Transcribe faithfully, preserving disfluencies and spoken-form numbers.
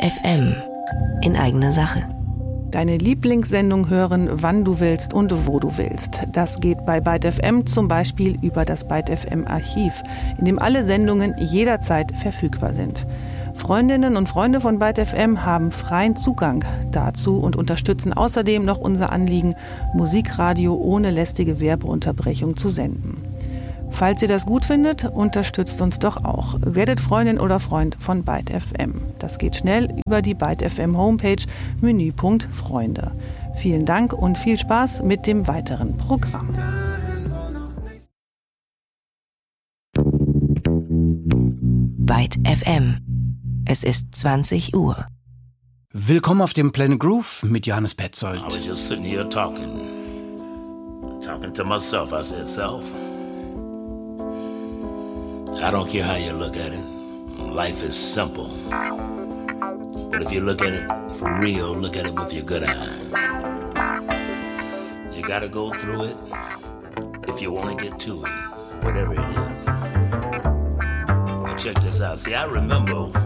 F M. In eigener Sache. Deine Lieblingssendung hören, wann du willst und wo du willst. Das geht bei Byte F M zum Beispiel über das Byte F M Archiv, in dem alle Sendungen jederzeit verfügbar sind. Freundinnen und Freunde von Byte F M haben freien Zugang dazu und unterstützen außerdem noch unser Anliegen, Musikradio ohne lästige Werbeunterbrechung zu senden. Falls ihr das gut findet, unterstützt uns doch auch. Werdet Freundin oder Freund von Byte F M. Das geht schnell über die Byte F M Homepage, Menüpunkt Freunde. Vielen Dank und viel Spaß mit dem weiteren Programm. Byte F M. Es ist zwanzig Uhr. Willkommen auf dem Planet Groove mit Johannes Petzold. I was just sitting here talking, talking to myself. I said, self, I don't care how you look at it. Life is simple. But if you look at it for real, look at it with your good eye. You gotta go through it if you want to get to it, whatever it is. Now check this out. See, I remember